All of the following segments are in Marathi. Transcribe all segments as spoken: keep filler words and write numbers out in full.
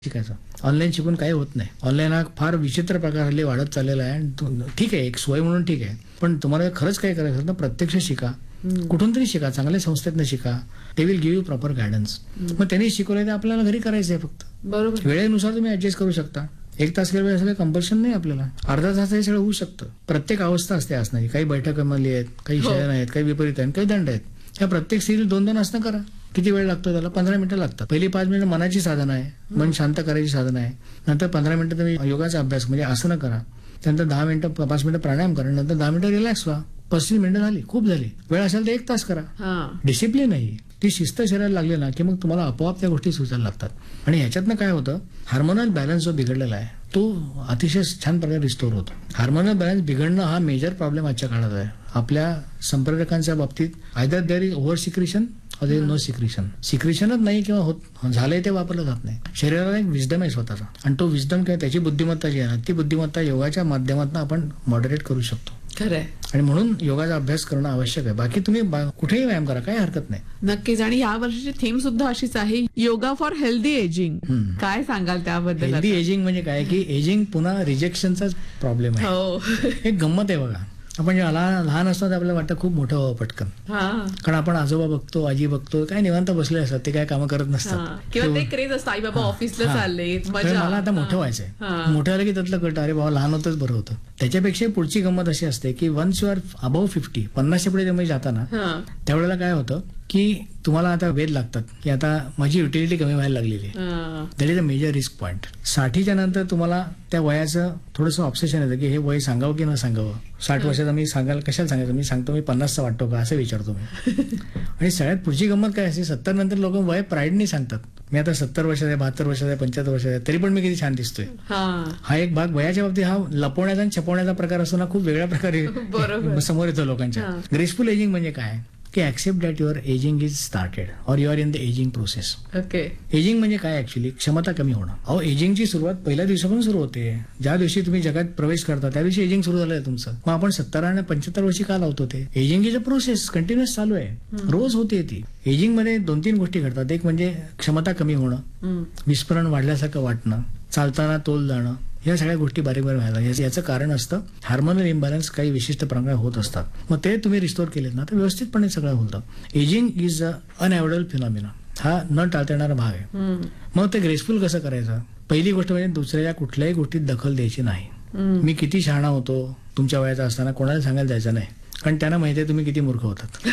शिकायचं. ऑनलाईन शिकून काही होत नाही. ऑनलाईन हा फार विचित्र प्रकार हल्ली वाढत चाललेला आहे. आणि ठीक आहे, एक सोय म्हणून ठीक आहे, पण तुम्हाला खरंच काय करायचं असेल तर प्रत्यक्ष शिका, कुठून तरी शिका, चांगल्या संस्थेतनं शिका. ते will give you proper guidance. मग त्यांनी शिकवलंय ते आपल्याला घरी करायचं आहे. फक्त बरोबर, वेळेनुसार तुम्ही ऍडजस्ट करू शकता. एक तास केलं सगळं कंपल्शन नाही आपल्याला. अर्धा तास हे सगळं होऊ शकतं. प्रत्येक अवस्था असते असणारी. काही बैठकांमधली आहेत, काही शयन आहेत, काही विपरीत आहेत, काही दंड आहेत. या प्रत्येक सिरीज दोन दोन आसनं करा. किती वेळ लागतो त्याला? पंधरा मिनिटं लागतात. पहिली पाच मिनिटं मनाची साधना आहे, मन शांत करायची साधना आहे. नंतर पंधरा मिनिटं तुम्ही योगाचा अभ्यास म्हणजे आसनं करा. त्यानंतर दहा मिनिटं पाच मिनिटं प्राणायाम करा. नंतर दहा मिनिटं रिलॅक्स व्हा. पस्तीस मिनिटं झाली, खूप झाली. वेळ असेल तर एक तास करा. डिसिप्लिन आहे ती. शिस्त शरीराला लागली ना की मग तुम्हाला आपोआप त्या गोष्टी सुचायला लागतात. आणि ह्याच्यातनं काय होतं, हार्मोनल बॅलन्स जो बिघडलेला आहे तो अतिशय छान प्रकारे रिस्टोर होतो. हार्मोनल बॅलन्स बिघडणं हा मेजर प्रॉब्लेम आजच्या काळात आहे आपल्या संप्रेरकांच्या बाबतीत. Either there is over secretion or their is no secretion. सिक्रिशनच नाही किंवा होत झालंय ते वापरलं जात नाही. शरीराला एक विजडम आहे स्वतःचा, आणि तो विजडम किंवा त्याची बुद्धिमत्ता जी आहे ती बुद्धिमत्ता योगाच्या माध्यमातून आपण मॉडरेट करू शकतो. खरंय. आणि म्हणून योगाचा अभ्यास करणं आवश्यक आहे. बाकी तुम्ही कुठेही व्यायाम करा, काही हरकत नाही. नक्कीच. आणि या वर्षीची थीम सुद्धा अशीच आहे, योगा फॉर हेल्दी एजिंग. काय सांगाल त्याबद्दल? हेल्दी एजिंग म्हणजे काय की एजिंग पुन्हा रिजेक्शनचाच प्रॉब्लेम आहे. हो. एक गंमत आहे बघा. आपण जेव्हा लहान असतो तर आपल्याला वाटतं खूप मोठं व्हावं पटकन. कारण आपण आजोबा बघतो, आजी बघतो, काय निवांत बसले असतात, ते काय कामं करत नसतात. किंवा ते क्रेज असतं, आई बाबा ऑफिसला चालले, मला आता मोठं व्हायचंय. मोठं झालं की त्यातलं कळतं अरे बाबा लहान होतच बरं होतं. त्याच्यापेक्षा पुढची गंमत अशी असते की once you R above fifty, पन्नासच्या पुढे तुम्ही जाता ना, त्यावेळेला काय होतं की तुम्हाला आता वेध लागतात की आता माझी युटिलिटी कमी व्हायला लागलेली आहे. That is a major risk point. साठीच्या नंतर तुम्हाला त्या वयाचं थोडंसं ऑब्सेशन येतं की हे वय सांगावं की न सांगावं. साठ वर्षाचा मी सांगायला कशाला सांगायचं, मी सांगतो मी पन्नासचा वाटतो का असं विचारतो मी. आणि सगळ्यात पुढची गंमत काय असते, सत्तर नंतर लोक वय प्राईडनी सांगतात मी आता सत्तर वर्षाचा आहे, बहात्तर वर्षाचा आहे, पंच्याहत्तर वर्षाचा आहे, तरी पण मी किती छान दिसतोय. हा एक भाग वयाच्या बाबतीत हा लपवण्याचा आणि छपवण्याचा प्रकार असतो ना, खूप वेगळ्या प्रकारे समोर येतो लोकांच्या. ग्रेसफुल एजिंग म्हणजे काय की accept that your ageing is started or you are in the ageing process. Okay. Ageing म्हणजे काय ऍक्च्युली क्षमता कमी होणं. अहो एजिंगची सुरुवात पहिल्या दिवसापासून सुरू होते. ज्या दिवशी तुम्ही जगात प्रवेश करता त्या दिवशी एजिंग सुरू झालंय तुमचं. मग आपण सत्तर आणि पंच्याहत्तर वर्षी का लावतो ते? Ageing is a process, continuous चालू आहे, रोज होते ती. एजिंग मध्ये दोन तीन गोष्टी घडतात. एक म्हणजे क्षमता कमी होणं, विस्मरण वाढल्यासारखं वाटणं, चालताना तोल जाणं, या सगळ्या गोष्टी बारीक बारीक व्हायला. याचं कारण असतं हार्मोनल इम्बॅलन्स काही विशिष्ट प्रमाणात होत असतात. मग ते तुम्ही रिस्टोर केलेत ना तर व्यवस्थितपणे सगळं होतं. Ageing is a अनएव्हॉइडेबल phenomena. हा न टाळता येणारा भाग आहे. मग ते ग्रेसफुल कसं करायचं? पहिली गोष्ट म्हणजे दुसऱ्या कुठल्याही गोष्टीत दखल द्यायची नाही. मी किती शहाणा होतो तुमच्या वयाचा असताना कोणाला सांगायला जायचं नाही, कारण त्यांना माहिती आहे तुम्ही किती मूर्ख होतात.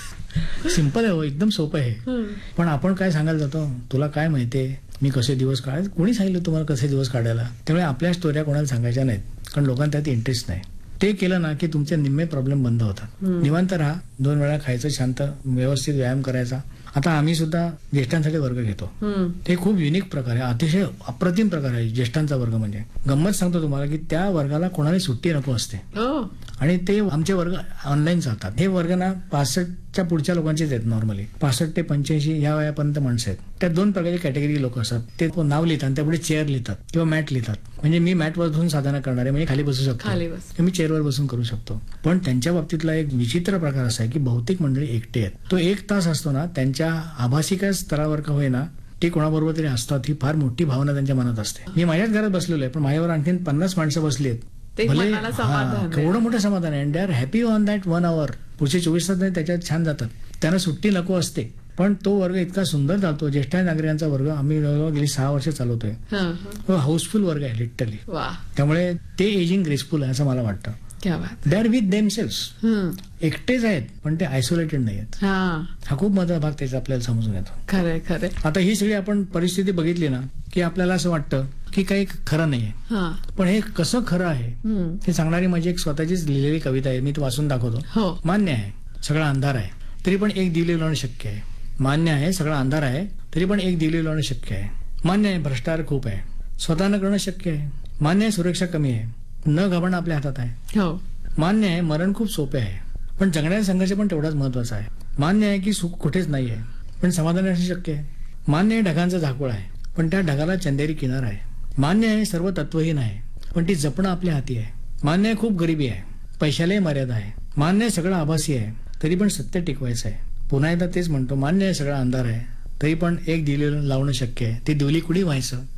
सिंपल आहे हो, एकदम सोपं आहे. पण आपण काय सांगायला जातो, तुला काय माहितीये मी कसे दिवस काढायचे? कोणी सांगितलं तुम्हाला कसे दिवस काढायला? त्यामुळे आपल्या स्टोऱ्या कोणाला सांगायच्या नाहीत, कारण लोकांना त्यात इंटरेस्ट नाही. ते केलं ना की तुमचे निम्मे प्रॉब्लेम बंद होतात. निवांत राहा, दोन वेळा खायचं, शांत व्यवस्थित व्यायाम करायचा. आता आम्ही सुद्धा ज्येष्ठांसाठी वर्ग घेतो. ते खूप युनिक प्रकार आहे, अतिशय अप्रतिम प्रकार आहे ज्येष्ठांचा वर्ग. म्हणजे गंमत सांगतो तुम्हाला की त्या वर्गाला कोणाला सुट्टी नको असते. आणि ते आमचे वर्ग ऑनलाईन चालतात. हे वर्ग ना पासष्टच्या पुढच्या लोकांचेच आहेत. नॉर्मली पासष्ट ते पंच्याऐंशी या वयापर्यंत माणसं आहेत. त्यात दोन प्रकारचे कॅटेगरी लोक असतात. ते नाव लिहितात, त्यापुढे चेअर लिहितात किंवा मॅट लिहितात. म्हणजे मी मॅटवर बसून साधना करणार आहे, म्हणजे खाली बसू शकतो, मी चेअरवर बसून करू शकतो. पण त्यांच्या बाबतीतला एक विचित्र प्रकार असा आहे की बहुतेक मंडळी एकटे आहेत. तो एक तास असतो ना, त्यांच्या आभासिक स्तरावर का होईना ती कोणाबरोबर तरी असतात, ही फार मोठी भावना त्यांच्या मनात असते. मी माझ्याच घरात बसलेलो आहे, पण माझ्यावर आणखीन पन्नास माणसं बसली आहेत. केवढं मोठं समाधान आहे. They are happy on that one hour. पुढचे चोवीस तास त्याच्यात छान जातात. त्यांना सुट्टी नको असते. पण तो वर्ग इतका सुंदर चालतो. ज्येष्ठ नागरिकांचा वर्ग आम्ही गेली सहा वर्ष चालवतोय. हाऊसफुल वर्ग आहे लिटरली. त्यामुळे ते एजिंग ग्रेसफुल आहे असं मला वाटतं. They are with themselves. एकटेच आहेत पण ते आयसोलेटेड नाही आहेत. हा खूप महत्वाचा भाग त्याचा आपल्याला समजून येतो. खरंय खरंय. आता ही सगळी आपण परिस्थिती बघितली ना की आपल्याला असं वाटतं की काही खरं नाहीये. पण हे कसं खरं आहे हे सांगणारी माझी एक स्वतःचीच लिहिलेली कविता आहे. मी ती वाचून दाखवतो. मान्य आहे सगळा अंधार आहे तरी पण एक दिवली लावणं शक्य आहे. मान्य आहे सगळा अंधार आहे तरी पण एक दिवली लावणं शक्य आहे. मान्य आहे भ्रष्टाचार खूप आहे, स्वतःनं करणं शक्य आहे. मान्य आहे सुरक्षा कमी आहे, न घाबरणं आपल्या हातात आहे. मान्य आहे मरण खूप सोपे आहे, पण जगण्याचा संघर्ष पण तेवढाच महत्वाचा आहे. मान्य आहे की सुख कुठेच नाही आहे, पण समाधान असणे शक्य आहे. मान्य आहे ढगांचा झाकोळ आहे, पण त्या ढगाला चंदेरी किनार आहे. मान्य आहे सर्व तत्वहीन आहे, पण ती जपणं आपल्या हाती आहे. मान्य आहे खूप गरिबी आहे, पैशालाही मर्यादा आहे. मान्य आहे सगळं आभासी आहे, तरी पण सत्य टिकवायचं आहे. पुन्हा एकदा तेच म्हणतो, मान्य आहे सगळा अंधार आहे तरी पण एक दिली लावणं शक्य आहे. ती दिवली कुणी व्हायचं